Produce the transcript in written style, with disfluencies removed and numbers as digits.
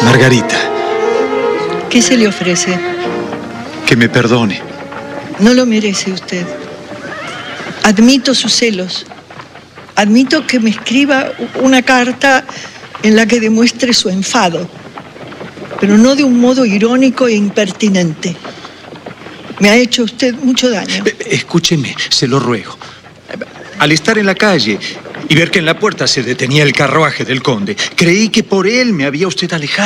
Margarita, ¿Qué se le ofrece? que me perdone. No lo merece usted. Admito sus celos. Admito que me escriba una carta en la que demuestre su enfado, pero no de un modo irónico e impertinente. Me ha hecho usted mucho daño. Escúcheme, se lo ruego. Al estar en la calle y ver que en la puerta se detenía el carruaje del conde, creí que por él me había usted alejado.